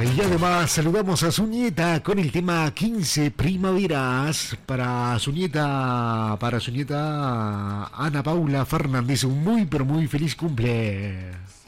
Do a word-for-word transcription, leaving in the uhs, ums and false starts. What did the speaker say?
Y además saludamos a su nieta con el tema quince primaveras para su nieta, para su nieta Ana Paula Fernández. Un muy pero muy feliz cumple.